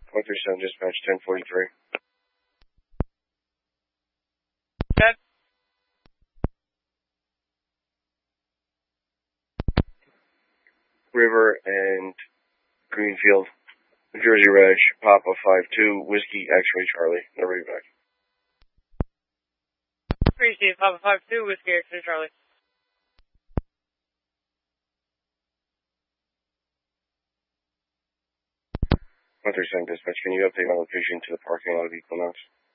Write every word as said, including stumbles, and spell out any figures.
one three seven dispatch, ten forty-three. Set. River and Greenfield, New Jersey Reg, Papa five two, Whiskey X-Ray Charlie. Now ready back. Appreciate Papa five two, Whiskey X-Ray Charlie. one three seven dispatch, can you update my location to the parking lot of Equinox?